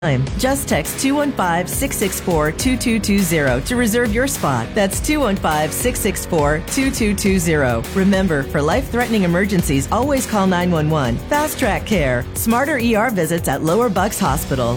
Just text 215-664-2220 to reserve your spot. That's 215-664-2220. Remember, for life-threatening emergencies, always call 911. Fast Track Care. Smarter ER visits at Lower Bucks Hospital.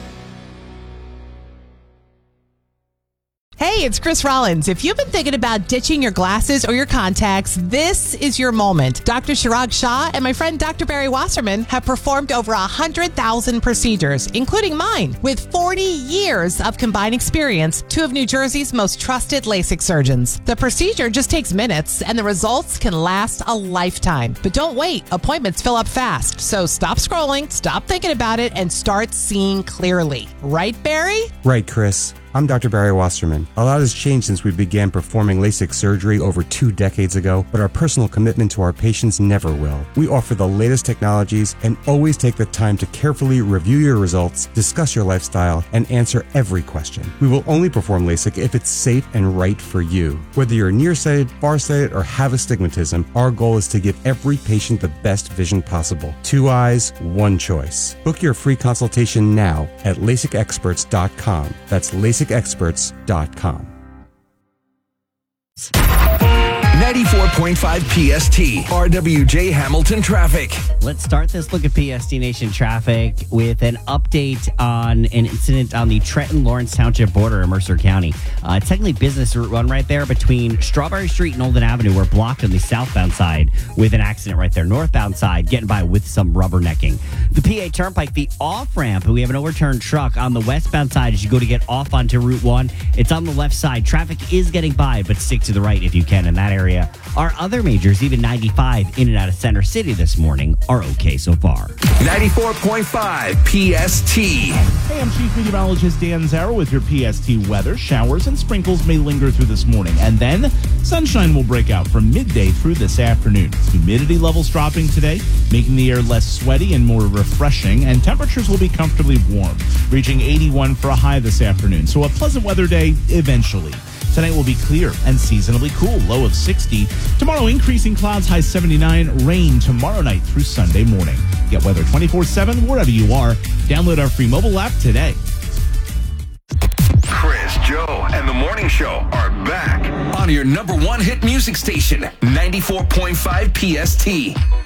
Hey, it's Chris Rollins. If you've been thinking about ditching your glasses or your contacts, this is your moment. Dr. Chirag Shah and my friend Dr. Barry Wasserman have performed over 100,000 procedures, including mine. With 40 years of combined experience, two of New Jersey's most trusted LASIK surgeons. The procedure just takes minutes, and the results can last a lifetime. But don't wait. Appointments fill up fast. So stop scrolling, stop thinking about it, and start seeing clearly. Right, Barry? Right, Chris. I'm Dr. Barry Wasserman. A lot has changed since we began performing LASIK surgery over 2 decades ago, but our personal commitment to our patients never will. We offer the latest technologies and always take the time to carefully review your results, discuss your lifestyle, and answer every question. We will only perform LASIK if it's safe and right for you. Whether you're nearsighted, farsighted, or have astigmatism, our goal is to give every patient the best vision possible. 2 eyes, 1 choice. Book your free consultation now at LASIKexperts.com. That's LASIKexperts.com. 94.5 PST, RWJ Hamilton traffic. Let's start this look at PST Nation traffic with an update on an incident on the Trenton-Lawrence Township border in Mercer County. It's technically business route 1 right there between Strawberry Street and Olden Avenue. We're blocked on the southbound side with an accident right there. Northbound side, getting by with some rubbernecking. The PA Turnpike, the off-ramp, we have an overturned truck on the westbound side as you go to get off onto Route 1. It's on the left side. Traffic is getting by, but stick to the right if you can in that area. Our other majors, even 95 in and out of Center City this morning, are okay so far. 94.5 PST. Hey, I'm Chief Meteorologist Dan Zarrow with your PST weather. Showers and sprinkles may linger through this morning, and then sunshine will break out from midday through this afternoon. Humidity levels dropping today, making the air less sweaty and more refreshing, and temperatures will be comfortably warm, reaching 81 for a high this afternoon. So a pleasant weather day eventually. Tonight will be clear and seasonably cool, low of 60. Tomorrow, increasing clouds, high 79. Rain tomorrow night through Sunday morning. Get weather 24/7 wherever you are. Download our free mobile app today. Chris, Joe, and the Morning Show are back on your number 1 hit music station, 94.5 PST.